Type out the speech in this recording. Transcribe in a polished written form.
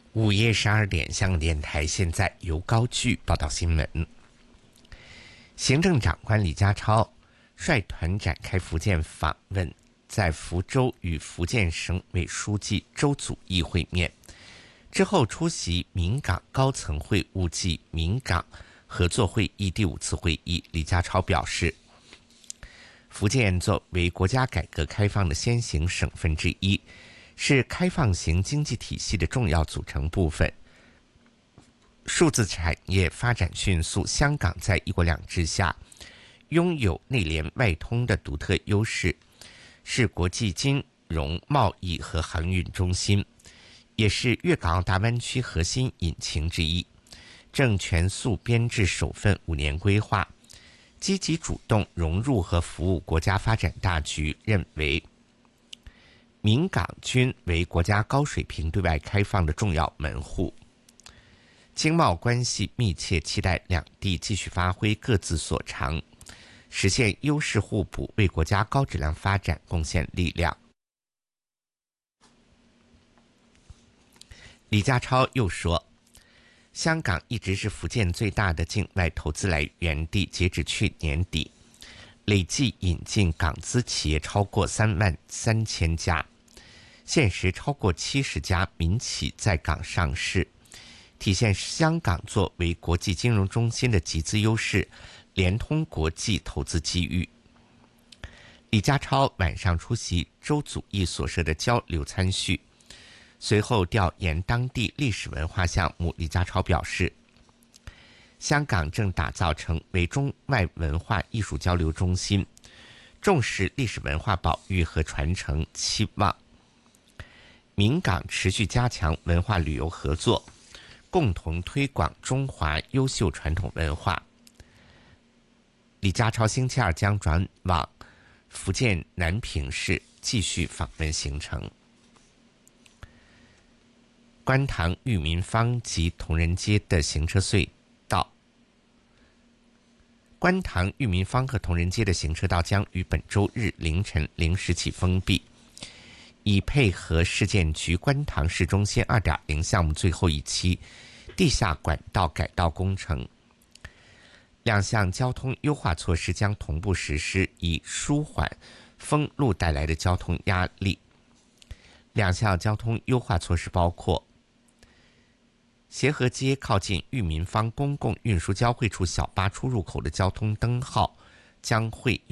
午夜12点，香港电台现在由高炬报道新闻。行政长官李家超率团展开福建访问，在福州与福建省委书记周祖义会面，之后出席闽港高层会晤暨闽港合作会议第5次会议。李家超表示，福建作为国家改革开放的先行省份之一，是开放型经济体系的重要组成部分。数字产业发展迅速，香港在一国两制下拥有内联外通的独特优势，是国际金融、贸易和航运中心，也是粤港澳大湾区核心引擎之一。正全速编制首份5年规划，积极主动融入和服务国家发展大局，认为闽港均为国家高水平对外开放的重要门户，经贸关系密切，期待两地继续发挥各自所长，实现优势互补，为国家高质量发展贡献力量。李家超又说，香港一直是福建最大的境外投资来源地，截止去年底，累计引进港资企业超过33000家，现时超过70家民企在港上市，体现香港作为国际金融中心的集资优势，连通国际投资机遇。李家超晚上出席周祖义所设的交流参叙，随后调研当地历史文化项目。李家超表示，香港正打造成为中外文化艺术交流中心，重视历史文化保育和传承，期望闽港持续加强文化旅游合作，共同推广中华优秀传统文化。李家超星期二将转往福建南平市继续访问行程。观塘裕民坊及同仁街的行车隧道，观塘裕民坊和同仁街的行车道将于本周日凌晨0时起封闭，以配合市建局观塘市中心 2.0 项目最后一期地下管道改道工程。两项交通优化措施将同步实施，以舒缓封路带来的交通压力。两项交通优化措施包括：协和街靠近裕民坊公共运输交汇处小巴出入口的交通灯号将会